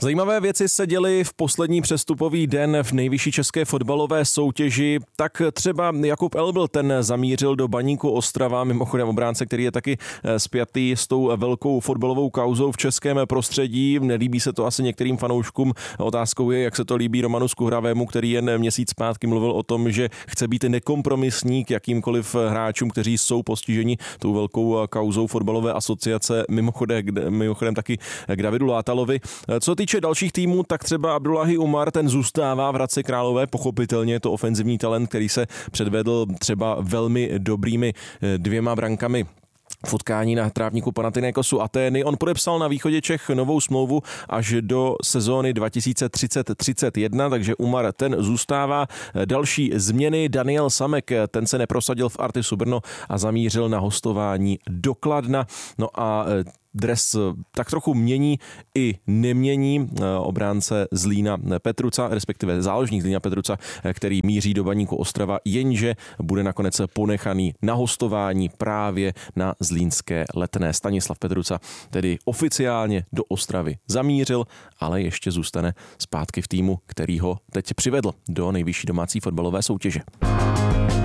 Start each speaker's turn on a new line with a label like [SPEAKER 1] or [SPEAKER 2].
[SPEAKER 1] Zajímavé věci se děly v poslední přestupový den v nejvyšší české fotbalové soutěži. Tak třeba Jakub Elbl, ten zamířil do Baníku Ostrava, mimochodem obránce, který je taky spjatý s tou velkou fotbalovou kauzou v českém prostředí. Nelíbí se to asi některým fanouškům. Otázkou je, jak se to líbí Romanu Skuhravému, který jen měsíc zpátky mluvil o tom, že chce být nekompromisní k jakýmkoliv hráčům, kteří jsou postiženi tou velkou kauzou fotbalové asociace, mimochodem taky k Davidu Látalovi. Co týče dalších týmů, tak třeba Abdullahi Umar, ten zůstává v Hradci Králové, pochopitelně je to ofenzivní talent, který se předvedl třeba velmi dobrými 2 brankami v utkání na trávníku Panathinaikosu Atény. On podepsal na východě Čech novou smlouvu až do sezóny 2030-31, takže Umar ten zůstává. Další změny, Daniel Samek, ten se neprosadil v Artisu Brno a zamířil na hostování do Kladna. No a dres tak trochu mění i nemění obránce Zlína Petruca, respektive záložník Zlína Petruca, který míří do Baníku Ostrava, jenže bude nakonec ponechaný na hostování právě na zlínské Letné. Stanislav Petruca tedy oficiálně do Ostravy zamířil, ale ještě zůstane zpátky v týmu, který ho teď přivedl do nejvyšší domácí fotbalové soutěže.